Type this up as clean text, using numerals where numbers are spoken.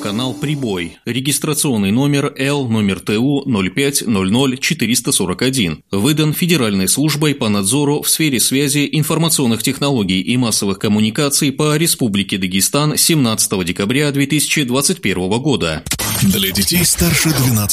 радиоканал «Прибой». Регистрационный номер Л номер ТУ 0500441. Выдан Федеральной службой по надзору в сфере связи, информационных технологий и массовых коммуникаций по Республике Дагестан 17 декабря 2021 года. Для детей старше 12